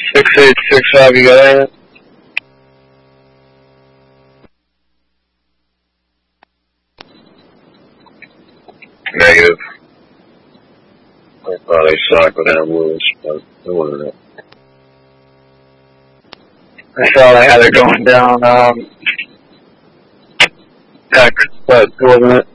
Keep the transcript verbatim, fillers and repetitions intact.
Six eight six five, you got it? Negative. I thought I saw it go down Lewis, but it wasn't it. I thought I had it going down, um, X, but it wasn't it.